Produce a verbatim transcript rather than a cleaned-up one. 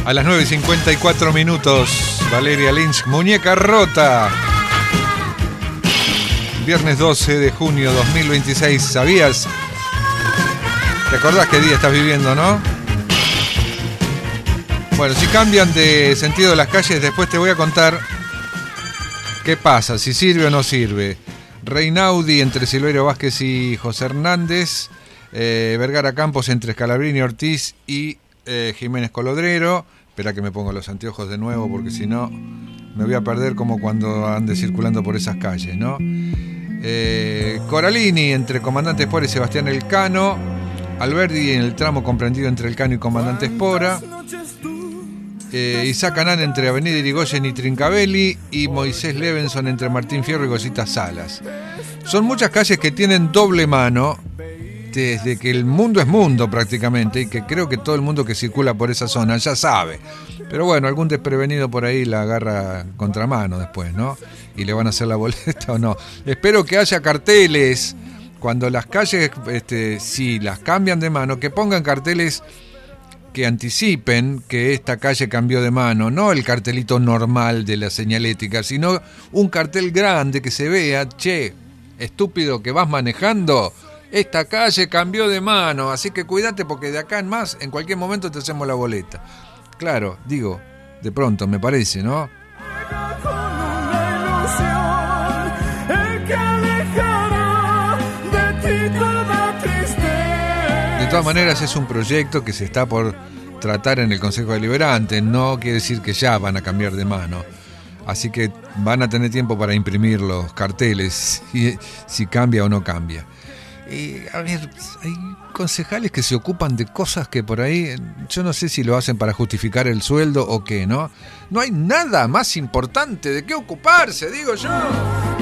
A las nueve y cincuenta y cuatro minutos, Valeria Lynch, Muñeca Rota. Viernes doce de junio dos mil veintiséis. ¿Sabías? ¿Te acordás qué día estás viviendo, no? Bueno, si cambian de sentido las calles, después te voy a contar qué pasa, si sirve o no sirve. Reinaudi entre Silverio Vázquez y José Hernández. Eh, Vergara Campos entre Scalabrini Ortiz y eh, Jiménez Colodrero. Espera que me pongo los anteojos de nuevo porque si no me voy a perder como cuando ande circulando por esas calles, ¿no? Eh, Coralini entre Comandante Espora y Sebastián Elcano. Alberdi en el tramo comprendido entre Elcano y Comandante Espora. Eh, Isaac Anán entre Avenida Irigoyen y Trincavelli. Y Moisés Levenson entre Martín Fierro y Cosita Salas. Son muchas calles que tienen doble mano desde que el mundo es mundo prácticamente, y que creo que todo el mundo que circula por esa zona ya sabe. Pero bueno, algún desprevenido por ahí la agarra contramano después, ¿no? Y le van a hacer la boleta o no. Espero que haya carteles cuando las calles, este, si las cambian de mano, que pongan carteles que anticipen que esta calle cambió de mano, no el cartelito normal de la señalética, sino un cartel grande que se vea, che, estúpido que vas manejando, esta calle cambió de mano, así que cuídate porque de acá en más, en cualquier momento te hacemos la boleta. Claro, digo, de pronto me parece, ¿no? De todas maneras es un proyecto que se está por tratar en el Consejo Deliberante, no quiere decir que ya van a cambiar de mano. Así que van a tener tiempo para imprimir los carteles, si, si cambia o no cambia. Eh, a ver, hay concejales que se ocupan de cosas que por ahí, yo no sé si lo hacen para justificar el sueldo o qué, ¿no? No hay nada más importante de qué ocuparse, digo yo.